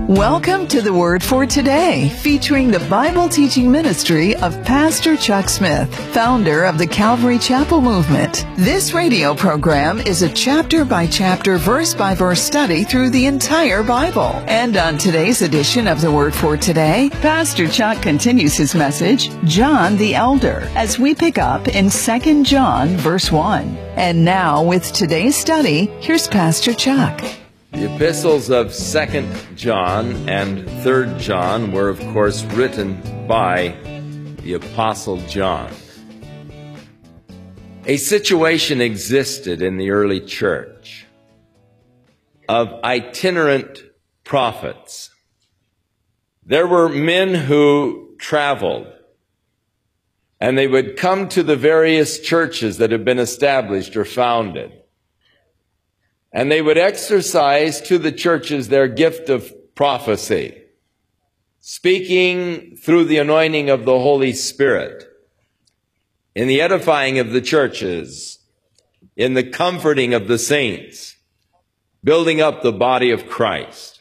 Welcome to the Word for Today, featuring the Bible teaching ministry of Pastor Chuck Smith, founder of the Calvary Chapel Movement. This radio program is a chapter-by-chapter, verse-by-verse study through the entire Bible. And on today's edition of the Word for Today, Pastor Chuck continues his message, John the Elder, as we pick up in 2 John, verse 1. And now, with today's study, here's Pastor Chuck. The epistles of 2 John and 3 John were, of course, written by the Apostle John. A situation existed in the early church of itinerant prophets. There were men who traveled, and they would come to the various churches that had been established or founded. And they would exercise to the churches their gift of prophecy, speaking through the anointing of the Holy Spirit, in the edifying of the churches, in the comforting of the saints, building up the body of Christ.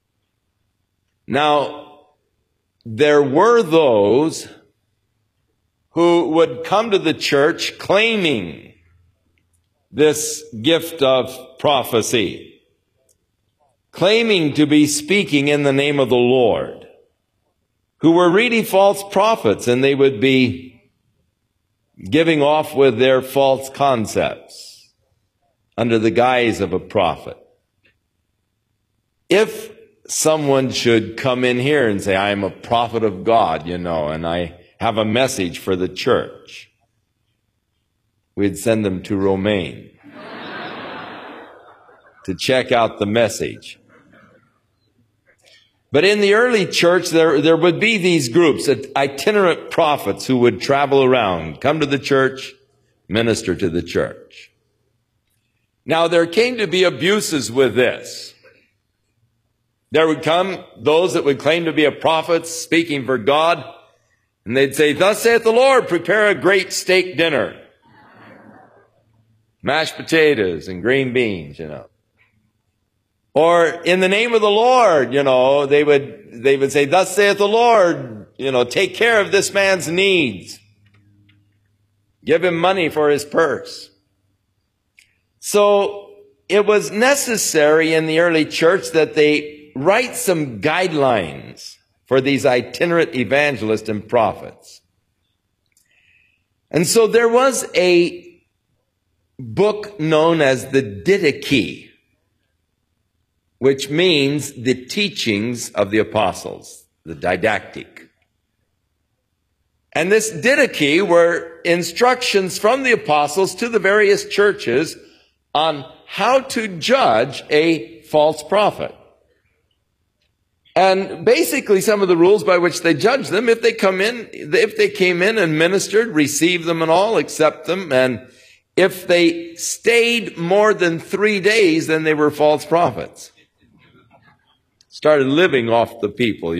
Now, there were those who would come to the church claiming this gift of prophecy, claiming to be speaking in the name of the Lord, who were really false prophets, and they would be giving off with their false concepts under the guise of a prophet. If someone should come in here and say, I am a prophet of God, and I have a message for the church, we'd send them to Romaine to check out the message. But in the early church, there would be these groups, itinerant prophets who would travel around, come to the church, minister to the church. Now, there came to be abuses with this. There would come those that would claim to be a prophet speaking for God, and they'd say, "Thus saith the Lord, prepare a great steak dinner. Mashed potatoes and green beans, Or in the name of the Lord, they would say, thus saith the Lord, take care of this man's needs. Give him money for his purse. So it was necessary in the early church that they write some guidelines for these itinerant evangelists and prophets. And so there was a book known as the Didache, which means the teachings of the apostles, the didactic. And this Didache were instructions from the apostles to the various churches on how to judge a false prophet. And basically some of the rules by which they judged them, if they came in and ministered, receive them and all, accept them, and if they stayed more than 3 days, then they were false prophets. Started living off the people,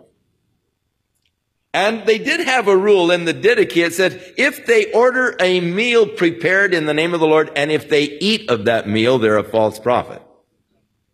And they did have a rule in the Didache. It said, if they order a meal prepared in the name of the Lord, and if they eat of that meal, they're a false prophet.